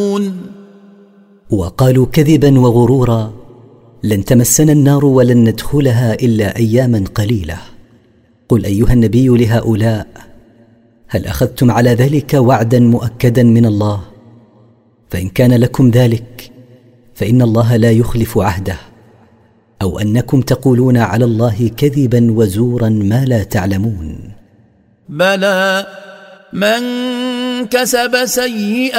وقالوا كذبا وغرورا: لن تمسنا النار ولن ندخلها إلا أياما قليلة. قل أيها النبي لهؤلاء: هل أخذتم على ذلك وعدا مؤكدا من الله؟ فإن كان لكم ذلك فإن الله لا يخلف عهده، أو أنكم تقولون على الله كذبا وزورا ما لا تعلمون. بلى من كسب سيئة